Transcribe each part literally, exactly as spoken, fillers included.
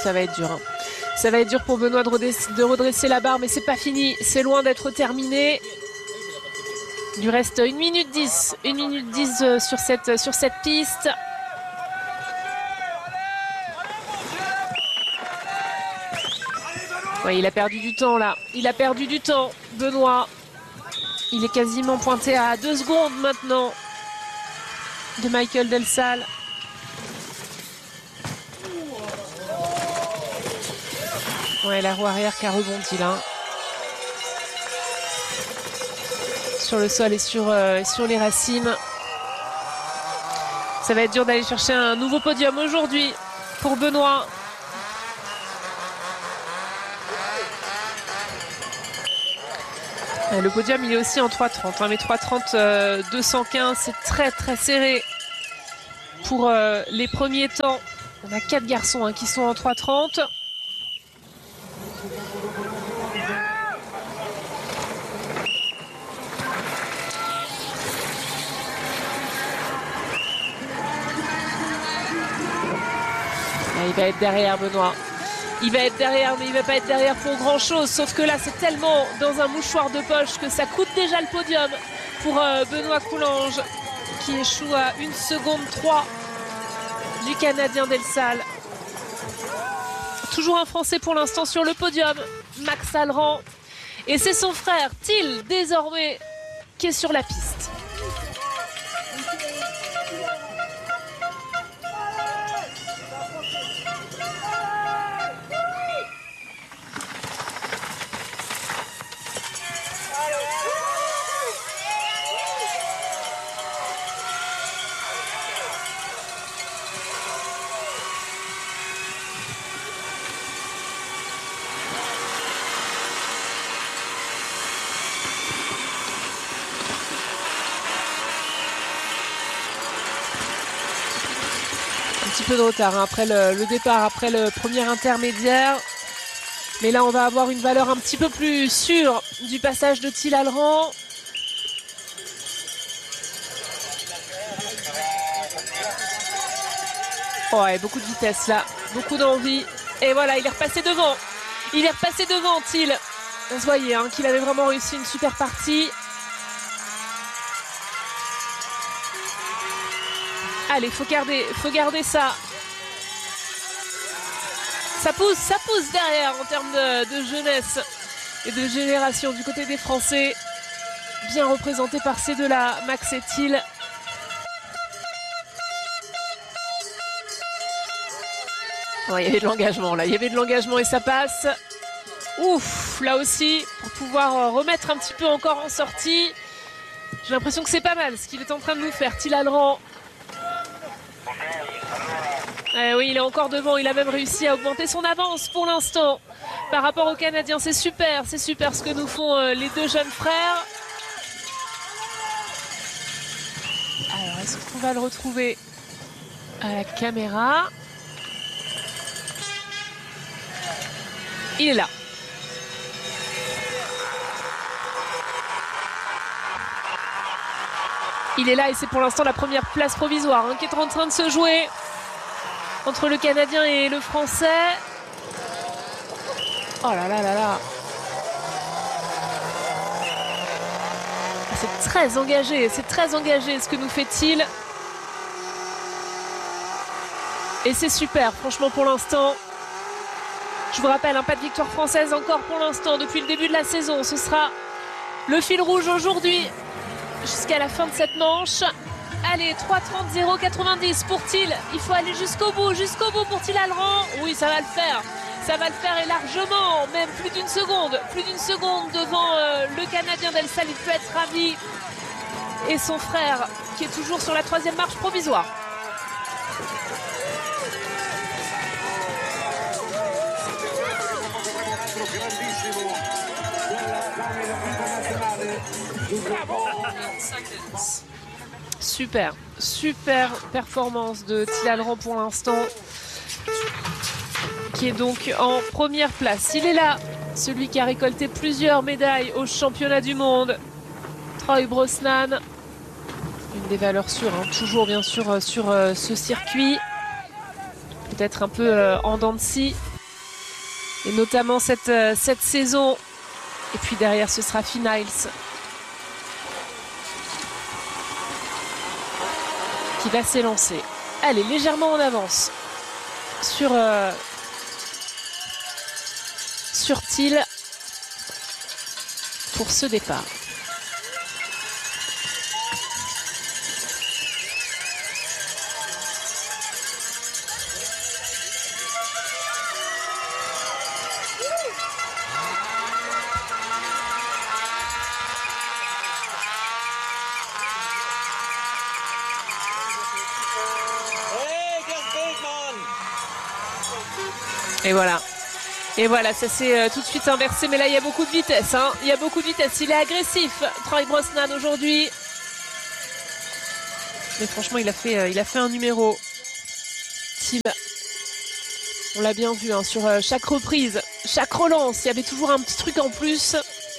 ça va être dur. Hein. Ça va être dur pour Benoît de redresser, de redresser la barre, mais c'est pas fini. C'est loin d'être terminé. Il lui reste une minute dix. une minute dix sur cette, sur cette piste. Ouais, il a perdu du temps là. Il a perdu du temps, Benoît. Il est quasiment pointé à deux secondes maintenant de Michael Del Salle. Ouais, la roue arrière qui a rebondi là. Sur le sol et sur, euh, sur les racines. Ça va être dur d'aller chercher un nouveau podium aujourd'hui pour Benoît. Le podium, il est aussi en trois trente. Hein, mais trois trente, euh, deux cent quinze, c'est très très serré pour euh, les premiers temps. On a quatre garçons hein, qui sont en trois trente. Il va être derrière Benoît. Il va être derrière, mais il ne va pas être derrière pour grand-chose. Sauf que là, c'est tellement dans un mouchoir de poche que ça coûte déjà le podium pour euh, Benoît Coulanges, qui échoue à une seconde trois du Canadien Del Salle. Toujours un Français pour l'instant sur le podium, Max Alran. Et c'est son frère, Till, désormais, qui est sur la piste. Un petit peu de retard hein, après le, le départ, après le premier intermédiaire. Mais là, on va avoir une valeur un petit peu plus sûre du passage de Till Alran. Oh, ouais, beaucoup de vitesse là, beaucoup d'envie. Et voilà, il est repassé devant. Il est repassé devant, Till. On se voyait hein, qu'il avait vraiment réussi une super partie. Allez, faut garder, faut garder ça. Ça pousse, ça pousse derrière en termes de, de jeunesse et de génération du côté des Français. Bien représenté par ces deux-là, Max et Till. Oh, il y avait de l'engagement là, il y avait de l'engagement et ça passe. Ouf, là aussi, pour pouvoir remettre un petit peu encore en sortie. J'ai l'impression que c'est pas mal ce qu'il est en train de nous faire, Till Alran. Eh oui, il est encore devant, il a même réussi à augmenter son avance pour l'instant par rapport aux Canadiens. C'est super, c'est super ce que nous font euh, les deux jeunes frères. Alors, est-ce qu'on va le retrouver à la caméra? Il est là. Il est là et c'est pour l'instant la première place provisoire hein, qui est en train de se jouer entre le Canadien et le Français. Oh là là là là. C'est très engagé, c'est très engagé ce que nous fait-il. Et c'est super, franchement pour l'instant. Je vous rappelle, hein, pas de victoire française encore pour l'instant depuis le début de la saison. Ce sera le fil rouge aujourd'hui jusqu'à la fin de cette manche. Allez, trois trente zéro quatre-vingt-dix pour Till. Il faut aller jusqu'au bout, jusqu'au bout pour Till Alran. Oui, ça va le faire. Ça va le faire et largement, même plus d'une seconde. Plus d'une seconde devant euh, le Canadien Del Salle. Il peut être ravi. Et son frère qui est toujours sur la troisième marche provisoire. Super, super performance de Till Alran pour l'instant, qui est donc en première place. Il est là, celui qui a récolté plusieurs médailles aux championnats du monde, Troy Brosnan. Une des valeurs sûres, hein, toujours bien sûr sur euh, ce circuit. Peut-être un peu euh, en dents de scie et notamment cette, euh, cette saison. Et puis derrière, ce sera Finiles qui va s'élancer. Elle est légèrement en avance sur, euh, sur Thiel pour ce départ. Et voilà. Et voilà, ça s'est euh, tout de suite inversé. Mais là, il y a beaucoup de vitesse. Hein. Il y a beaucoup de vitesse. Il est agressif, Troy Brosnan, aujourd'hui. Mais franchement, il a fait, euh, il a fait un numéro. Thiel. On l'a bien vu hein, sur euh, chaque reprise, chaque relance. Il y avait toujours un petit truc en plus.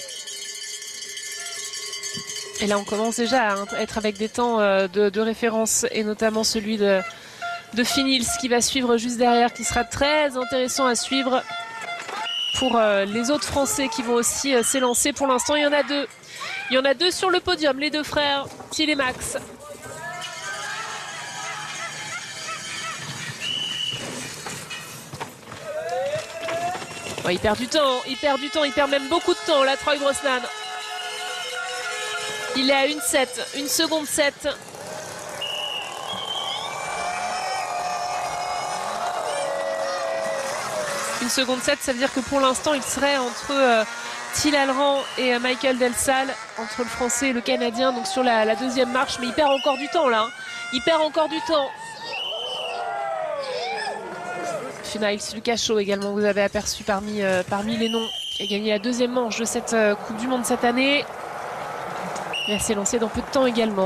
Et là, on commence déjà à être avec des temps euh, de, de référence. Et notamment celui de... de Finiles qui va suivre juste derrière, qui sera très intéressant à suivre pour euh, les autres Français qui vont aussi euh, s'élancer. Pour l'instant, il y en a deux. Il y en a deux sur le podium, les deux frères, Thiel et Max. Ouais, il perd du temps, il perd du temps, il perd même beaucoup de temps, là, Troy Brosnan. Il est à une sept, une seconde sept. Une seconde sept, ça veut dire que pour l'instant, il serait entre euh, Thiel Halleran et euh, Michael Delsal, entre le français et le canadien, donc sur la, la deuxième marche. Mais il perd encore du temps, là. Hein. Il perd encore du temps. Finiles, Lucas Shaw également, vous avez aperçu parmi, euh, parmi les noms, qui a gagné la deuxième manche de cette euh, Coupe du Monde cette année. Il va s'élancer dans peu de temps également.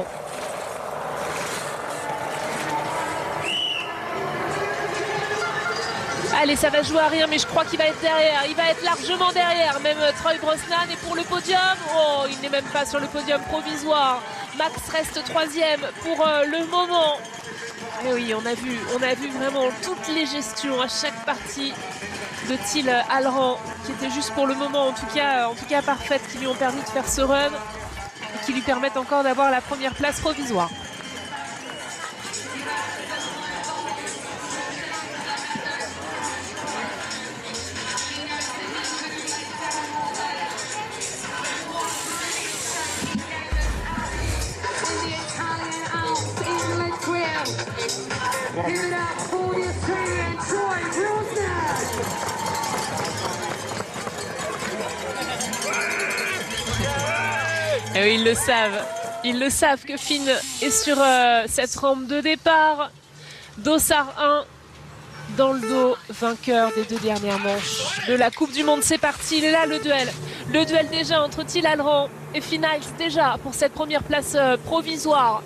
Allez, ça va jouer à rien, mais je crois qu'il va être derrière. Il va être largement derrière, même Troy Brosnan. Et pour le podium, oh, il n'est même pas sur le podium provisoire. Max reste troisième pour euh, le moment. Et oui, on a vu, on a vu vraiment toutes les gestions à chaque partie de Thiel Halleran, qui étaient juste pour le moment, en tout cas, en tout cas parfaites, qui lui ont permis de faire ce run et qui lui permettent encore d'avoir la première place provisoire. Et oui, ils le savent. Ils le savent que Finn est sur euh, cette rampe de départ. Dossard un dans le dos, vainqueur des deux dernières manches de la Coupe du Monde. C'est parti, il est là le duel. Le duel déjà entre Thiel Halleran et Finiles déjà pour cette première place euh, provisoire.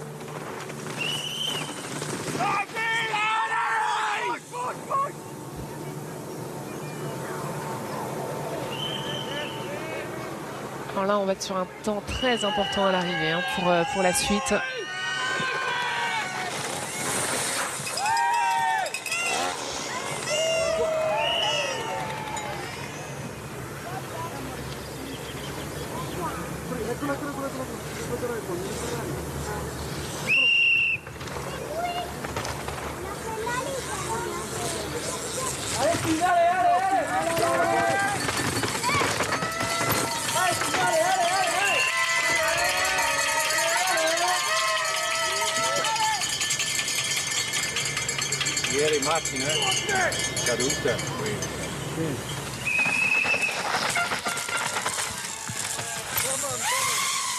Alors là, on va être sur un temps très important à l'arrivée hein, pour, euh, pour la suite. Ieri macchina, caduta. Qui.